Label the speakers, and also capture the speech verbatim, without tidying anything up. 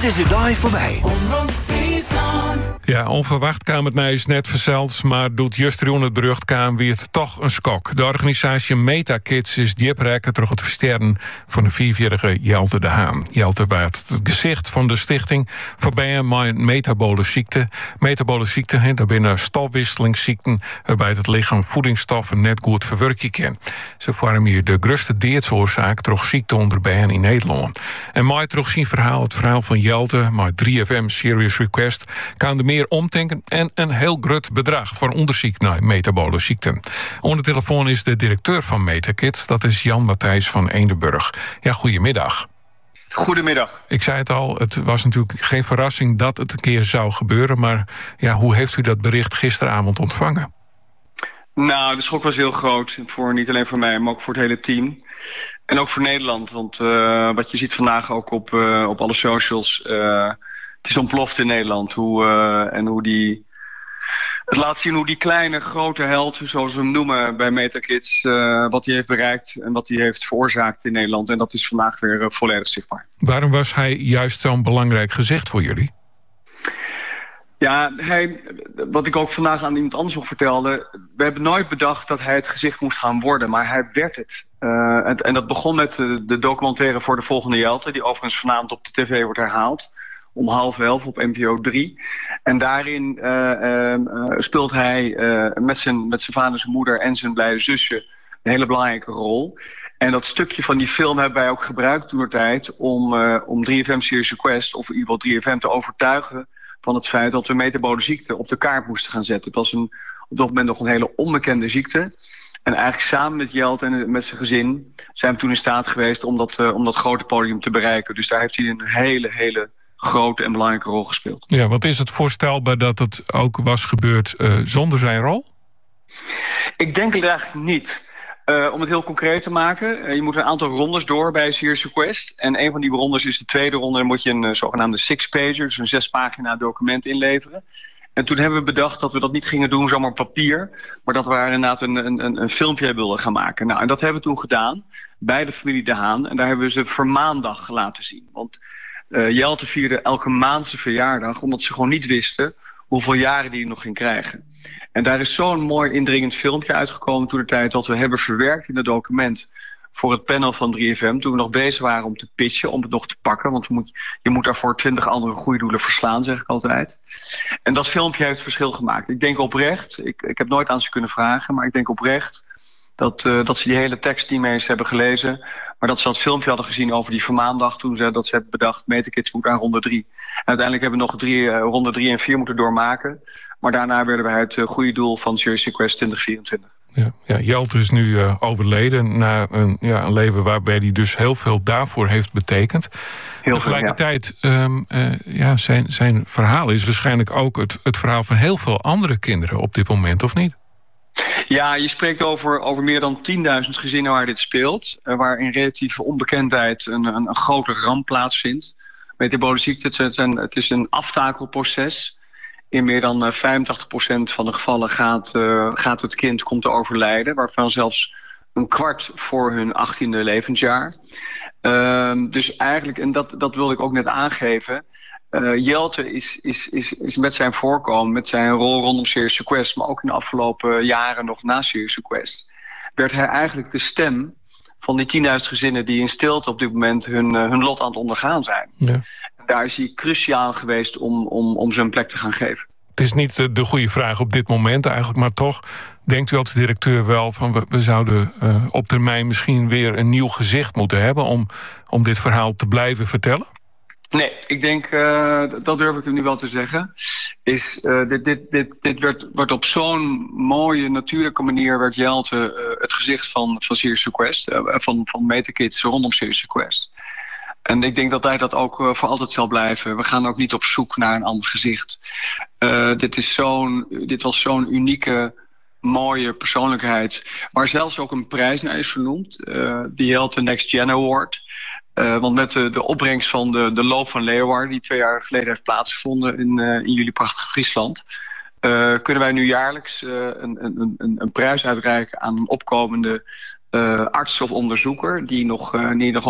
Speaker 1: is de dag voorbij.
Speaker 2: Ja, onverwacht kwam het nieuws net verzeld, maar doet just rond het berucht kwam weer het toch een skok. De organisatie MetaKids is dieprekken terug het versterren van de vierjarige Jelte de Haan. Jelte werd het gezicht van de stichting voor bijen met metabole ziekte. Metabole ziekte, he, dat binnen stofwisselingsziekten waarbij het lichaam voedingsstoffen net goed verwerken kan. Ze vormen hier de grootste doodsoorzaak door ziekte onder bijen in Nederland. En mooi terug zien verhaal, het verhaal van Jelte, met drie F M Serious Request, kan de meer omdenken en een heel groot bedrag voor onderzoek naar metabole ziekten. Onder de telefoon is de directeur van MetaKids, dat is Jan Matthijs van Eendenburg. Ja, goedemiddag.
Speaker 3: Goedemiddag.
Speaker 2: Ik zei het al, het was natuurlijk geen verrassing dat het een keer zou gebeuren, maar ja, hoe heeft u dat bericht gisteravond ontvangen?
Speaker 3: Nou, de schok was heel groot, voor, niet alleen voor mij, maar ook voor het hele team. En ook voor Nederland, want uh, wat je ziet vandaag ook op, uh, op alle socials, Uh, het is ontploft in Nederland. Hoe, uh, en hoe die, het laat zien hoe die kleine, grote held, zoals we hem noemen bij MetaKids, uh, wat hij heeft bereikt en wat hij heeft veroorzaakt in Nederland. En dat is vandaag weer uh, volledig zichtbaar.
Speaker 2: Waarom was hij juist zo'n belangrijk gezicht voor jullie?
Speaker 3: Ja, hij, wat ik ook vandaag aan iemand anders nog vertelde, we hebben nooit bedacht dat hij het gezicht moest gaan worden, maar hij werd het. Uh, en, en dat begon met de, de documentaire voor de volgende Jelte, die overigens vanavond op de tv wordt herhaald. Om half elf op N P O drie. En daarin uh, uh, speelt hij uh, met, zijn, met zijn vader, zijn moeder en zijn blijde zusje een hele belangrijke rol. En dat stukje van die film hebben wij ook gebruikt toentertijd om, uh, om drie F M Serious Request, of in ieder geval drie F M, te overtuigen van het feit dat we metabole ziekte op de kaart moesten gaan zetten. Het was een, op dat moment nog een hele onbekende ziekte. En eigenlijk samen met Jelte en met zijn gezin zijn we toen in staat geweest om dat, uh, om dat grote podium te bereiken. Dus daar heeft hij een hele, hele grote en belangrijke rol gespeeld.
Speaker 2: Ja, wat is het voorstelbaar dat het ook was gebeurd uh, zonder zijn rol?
Speaker 3: Ik denk het eigenlijk niet. Uh, om het heel concreet te maken, uh, je moet een aantal rondes door bij Serious Request. En een van die rondes is de tweede ronde. Dan moet je een uh, zogenaamde six-pager, dus een zes pagina document inleveren. En toen hebben we bedacht dat we dat niet gingen doen zomaar op papier, maar dat we daar inderdaad een, een, een filmpje wilden gaan maken. Nou, en dat hebben we toen gedaan bij de familie De Haan. En daar hebben we ze vermaandag laten zien. Want Uh, Jelte vierde elke maand zijn verjaardag, omdat ze gewoon niet wisten hoeveel jaren die nog ging krijgen. En daar is zo'n mooi indringend filmpje uitgekomen toen de tijd dat we hebben verwerkt in het document voor het panel van drie F M. Toen we nog bezig waren om te pitchen, om het nog te pakken. Want we moet, je moet daarvoor twintig andere goede doelen verslaan, zeg ik altijd. En dat filmpje heeft het verschil gemaakt. Ik denk oprecht, ik, ik heb nooit aan ze kunnen vragen, maar ik denk oprecht Dat, uh, dat ze die hele tekst niet eens hebben gelezen, maar dat ze dat filmpje hadden gezien over die vermaandag toen ze dat ze hebben bedacht, MetaKids moet aan ronde drie. En uiteindelijk hebben we nog drie, uh, ronde drie en vier moeten doormaken. Maar daarna werden wij het uh, goede doel van Serious Request twintig vierentwintig.
Speaker 2: Ja, ja, Jelte is nu uh, overleden na een, ja, een leven waarbij hij dus heel veel daarvoor heeft betekend.
Speaker 3: Heel
Speaker 2: Tegelijkertijd, veel, ja. Um, uh, ja, zijn, zijn verhaal is waarschijnlijk ook het, het verhaal van heel veel andere kinderen op dit moment, of niet?
Speaker 3: Ja, je spreekt over, over meer dan tienduizend gezinnen waar dit speelt. Uh, waar in relatieve onbekendheid een, een, een grote ramp plaatsvindt. Metabole ziekte, het, zijn, het is een aftakelproces. In meer dan uh, vijfentachtig procent van de gevallen gaat, uh, gaat het kind komt te overlijden. Waarvan zelfs een kwart voor hun achttiende levensjaar. Uh, dus eigenlijk, en dat, dat wilde ik ook net aangeven. Uh, Jelte is, is, is, is met zijn voorkomen, met zijn rol rondom Serious Request, maar ook in de afgelopen jaren nog na Serious Request, werd hij eigenlijk de stem van die tienduizend gezinnen die in stilte op dit moment hun, uh, hun lot aan het ondergaan zijn. Ja. Daar is hij cruciaal geweest om, om, om zijn plek te gaan geven.
Speaker 2: Het is niet de, de goede vraag op dit moment eigenlijk, maar toch denkt u als directeur wel van we, we zouden uh, op termijn misschien weer een nieuw gezicht moeten hebben om, om dit verhaal te blijven vertellen?
Speaker 3: Nee, ik denk, uh, dat durf ik nu wel te zeggen, is uh, dit, dit, dit, dit werd, werd op zo'n mooie, natuurlijke manier werd Jelte uh, het gezicht van, van Serious Request, uh, van, van MetaKids rondom Serious Request. En ik denk dat hij dat ook uh, voor altijd zal blijven. We gaan ook niet op zoek naar een ander gezicht. Uh, dit, is zo'n, dit was zo'n unieke, mooie persoonlijkheid, waar zelfs ook een prijs naar is vernoemd, uh, de Jelte Next Gen Award. Uh, want met de, de opbrengst van de, de loop van Leeuwarden, die twee jaar geleden heeft plaatsgevonden in, uh, in jullie prachtige Friesland, uh, kunnen wij nu jaarlijks uh, een, een, een, een prijs uitreiken aan een opkomende uh, arts of onderzoeker die nog, uh, die nog